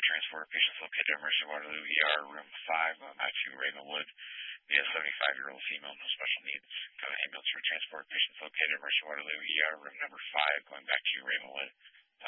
transport. Patients located at Mercy Waterloo ER, room 5, I2 Ravenwood. We have 75-year-old female, no special needs. Got an ambulance for transport. Patients located at Mercy Waterloo ER, room number 5, going back to Ravenwood.